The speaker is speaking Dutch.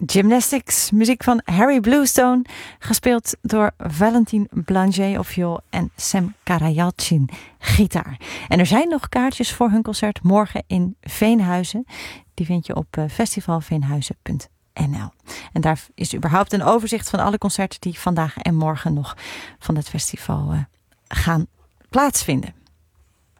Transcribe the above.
Gymnastics, muziek van Harry Bluestone, gespeeld door Valentin Blanger op viool en Sam Karayalcin gitaar. En er zijn nog kaartjes voor hun concert morgen in Veenhuizen. Die vind je op festivalveenhuizen.nl. En daar is überhaupt een overzicht van alle concerten die vandaag en morgen nog van het festival gaan plaatsvinden.